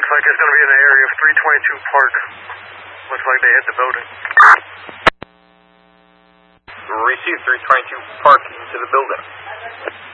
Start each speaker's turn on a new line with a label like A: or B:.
A: Looks like it's going to be in the area of 322 Park. Looks like they hit the building.
B: Receive 322 Park into the building.